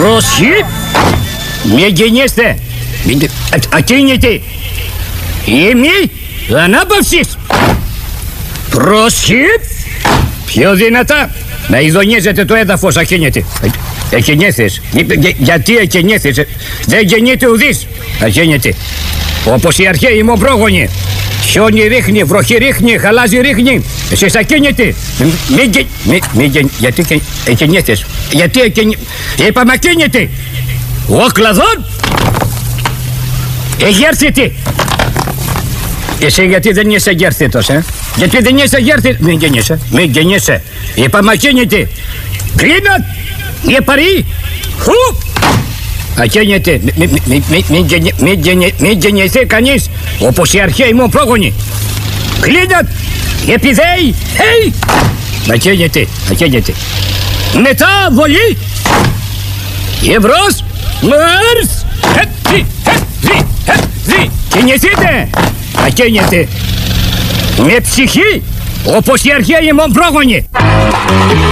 Πρόσχη. Μη γεννιέστε. Ακίνητη. Ημί ανάπαυσης. Πρόσχη. Πιο δυνατά. Να ειδονίζετε το έδαφος ακίνητη. Εκινήθης. Γιατί εκινήθης? Δεν γεννείται ουδής. Ακίνητη. Όπως οι αρχαίοι μου πρόγονοι. Χιόνι ρίχνει, βροχή ρίχνει, χαλάζει ρίχνει. Εσείς ακίνητοι. Γιατί εκινήθης? Γιατί εκινήθης? Είπαμε ακίνητοι. Ο κλαδόν. Εγέρθητη. Εσύ γιατί δεν είσαι εγέρθητος, Γιατί δεν είσαι εγέρθητος? Μην γεννήσαι. Είπαμε ακίνητοι. Κλείνat. Μη παρή. Χου. Ακίνητη. Μην γεννηθεί κανείς όπως οι αρχαίοι μου πρόγονοι. Κλείνat. Επιδέει. Χέι. Ακίνητη. Μετά βολή. Εμπρός. Μάρς. Κινηθείτε. Ακίνητη. Με ψυχή όπως οι αρχαίοι μου πρόγονοι.